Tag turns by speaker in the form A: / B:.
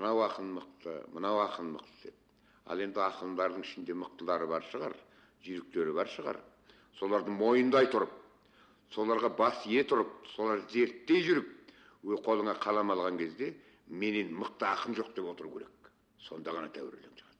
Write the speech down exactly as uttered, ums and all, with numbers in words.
A: анау ақын мықты, мынау ақын мықты деп. Ал енді ақындардың ішінде мықтылары бар шығар, жүйріктері бар шығар. Соларды мойындай тұрып, соларға бас ие тұрып, солар зерттей жүріп, өз қолыңа қалам алған кезде менен мықты ақын жоқ деп отыру керек. Сонда ғана тәуір өлең шығады.